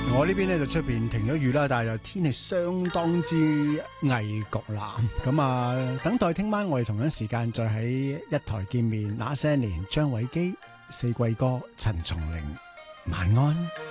我呢邊咧就出邊停咗雨啦，但係就天氣相當之翳焗啦。咁啊，等待聽晚我哋同樣時間再喺一台見面。那些年，張偉基、四季歌、陳松伶，晚安。